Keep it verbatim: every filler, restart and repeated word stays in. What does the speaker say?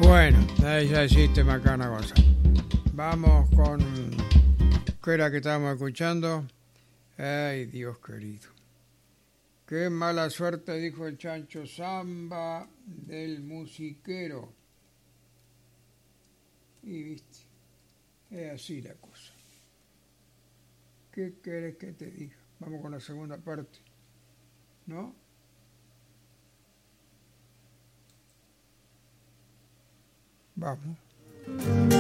Bueno, ahí ya hiciste macana cosa. Vamos con... ¿Qué era que estábamos escuchando? Ay, Dios querido. Qué mala suerte, dijo el chancho, samba del musiquero. Y viste, es así la cosa. ¿Qué querés que te diga? Vamos con la segunda parte, ¿no? Vamos.